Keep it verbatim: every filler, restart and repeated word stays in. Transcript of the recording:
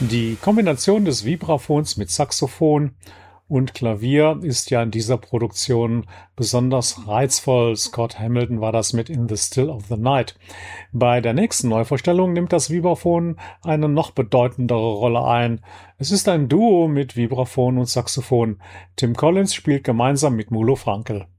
Die Kombination des Vibraphons mit Saxophon und Klavier ist ja in dieser Produktion besonders reizvoll. Scott Hamilton war das mit In the Still of the Night. Bei der nächsten Neuvorstellung nimmt das Vibraphon eine noch bedeutendere Rolle ein. Es ist ein Duo mit Vibraphon und Saxophon. Tim Collins spielt gemeinsam mit Mulo Frankel.